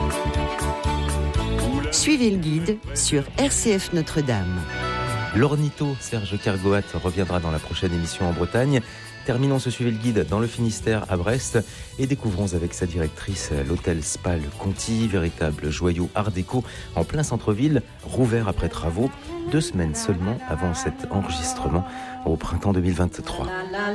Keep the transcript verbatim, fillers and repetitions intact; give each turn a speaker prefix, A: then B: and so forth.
A: Suivez le guide sur R C F Notre-Dame.
B: L'ornitho Serge Kergoat reviendra dans la prochaine émission en Bretagne. Terminons ce Suivez le guide dans le Finistère à Brest et découvrons avec sa directrice l'hôtel Spa Le Conti, véritable joyau art déco en plein centre-ville, rouvert après travaux, deux semaines seulement avant cet enregistrement au printemps deux mille vingt-trois.